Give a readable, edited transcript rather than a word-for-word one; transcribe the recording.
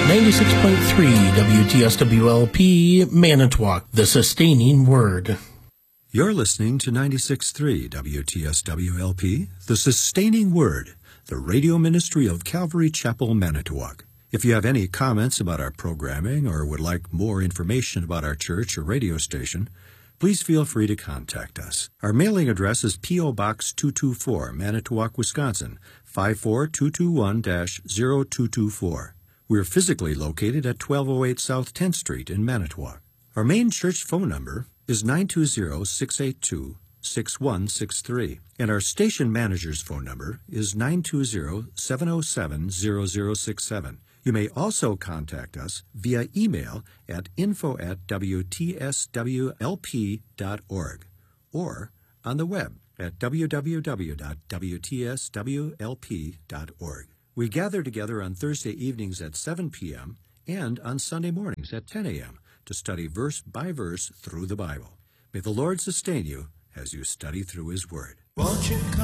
96.3 WTSWLP, Manitowoc, the sustaining word. You're listening to 96.3 WTSWLP, the sustaining word, the radio ministry of Calvary Chapel, Manitowoc. If you have any comments about our programming or would like more information about our church or radio station, please feel free to contact us. Our mailing address is P.O. Box 224, Manitowoc, Wisconsin, 54221-0224. We're physically located at 1208 South 10th Street in Manitowoc. Our main church phone number is 920-682-6163, and our station manager's phone number is 920-707-0067. You may also contact us via email at info@wtswlp.org or on the web at www.wtswlp.org. We gather together on Thursday evenings at 7 p.m. and on Sunday mornings at 10 a.m. to study verse by verse through the Bible. May the Lord sustain you as you study through His Word. Won't you come?